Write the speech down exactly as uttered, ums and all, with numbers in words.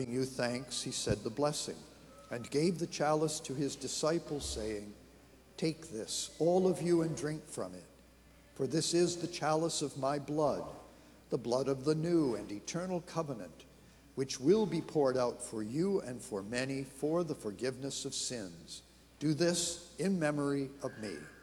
giving you thanks, he said the blessing, and gave the chalice to his disciples, saying, "Take this, all of you, and drink from it. For this is the chalice of my blood, the blood of the new and eternal covenant, which will be poured out for you and for many for the forgiveness of sins. Do this in memory of me."